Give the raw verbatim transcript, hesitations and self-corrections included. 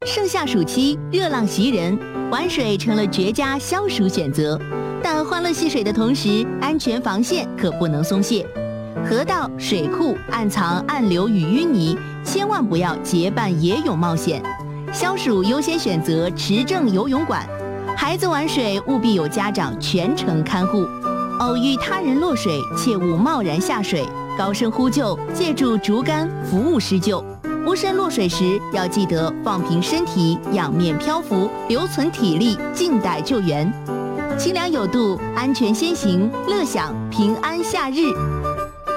盛夏暑期热浪袭人，玩水成了绝佳消暑选择。但欢乐戏水的同时，安全防线可不能松懈。河道、水库暗藏暗流与淤泥，千万不要结伴野泳冒险。消暑优先选择持证游泳馆，孩子玩水务必有家长全程看护。偶遇他人落水，切勿贸然下水，高声呼救，借助竹竿服务施救。无声落水时，要记得放平身体，仰面漂浮，留存体力，静待救援。清凉有度，安全先行，乐享平安夏日。